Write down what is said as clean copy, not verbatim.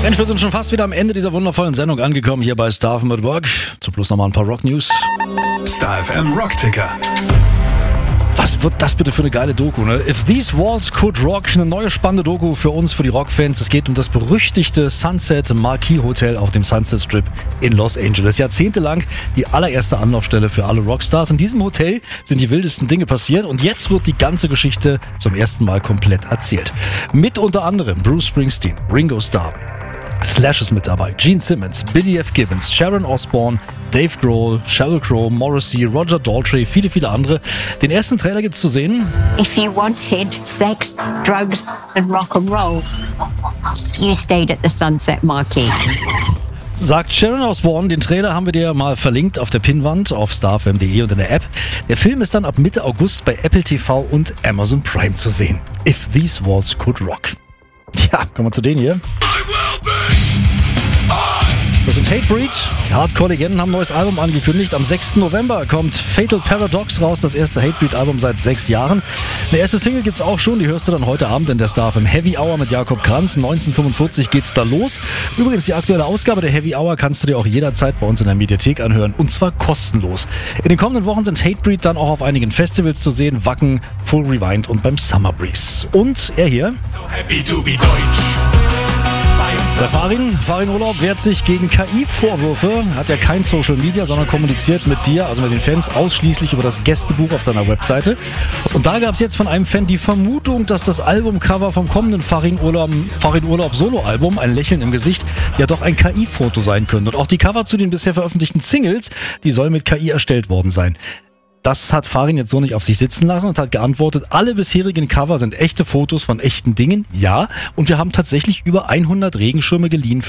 Mensch, wir sind schon fast wieder am Ende dieser wundervollen Sendung angekommen, hier bei Star FM at Work. Zum Schluss nochmal ein paar Rock-News. Star FM Rock-Ticker. Was wird das bitte für eine geile Doku, ne? If These Walls Could Rock, eine neue spannende Doku für uns, für die Rockfans. Es geht um das berüchtigte Sunset Marquis Hotel auf dem Sunset Strip in Los Angeles. Jahrzehntelang die allererste Anlaufstelle für alle Rockstars. In diesem Hotel sind die wildesten Dinge passiert und jetzt wird die ganze Geschichte zum ersten Mal komplett erzählt. Mit unter anderem Bruce Springsteen, Ringo Starr, Slash ist mit dabei, Gene Simmons, Billy F. Gibbons, Sharon Osbourne, Dave Grohl, Sheryl Crow, Morrissey, Roger Daltrey, viele andere. Den ersten Trailer gibt's zu sehen. If you wanted sex, drugs and rock and roll, you stayed at the Sunset Marquis. Sagt Sharon Osbourne. Den Trailer haben wir dir mal verlinkt auf der Pinnwand auf starfm.de und in der App. Der Film ist dann ab Mitte August bei Apple TV und Amazon Prime zu sehen. If These Walls Could Rock. Ja, kommen wir zu denen hier. Das sind Hatebreed. Die Hardcore-Legenden haben ein neues Album angekündigt. Am 6. November kommt Fatal Paradox raus, das erste Hatebreed-Album seit 6 Jahren. Eine erste Single gibt's auch schon, die hörst du dann heute Abend in der Star FM Heavy Hour mit Jakob Kranz. 1945 geht's da los. Übrigens, die aktuelle Ausgabe der Heavy Hour kannst du dir auch jederzeit bei uns in der Mediathek anhören und zwar kostenlos. In den kommenden Wochen sind Hatebreed dann auch auf einigen Festivals zu sehen, Wacken, Full Rewind und beim Summer Breeze. Und er hier. So happy to be Deutsch. Der Farin Urlaub wehrt sich gegen KI-Vorwürfe, hat ja kein Social Media, sondern kommuniziert mit dir, also mit den Fans, ausschließlich über das Gästebuch auf seiner Webseite. Und da gab es jetzt von einem Fan die Vermutung, dass das Albumcover vom kommenden Farin Urlaub Soloalbum, ein Lächeln im Gesicht, ja doch ein KI-Foto sein könnte. Und auch die Cover zu den bisher veröffentlichten Singles, die sollen mit KI erstellt worden sein. Das hat Farin jetzt so nicht auf sich sitzen lassen und hat geantwortet, alle bisherigen Cover sind echte Fotos von echten Dingen, ja. Und wir haben tatsächlich über 100 Regenschirme geliehen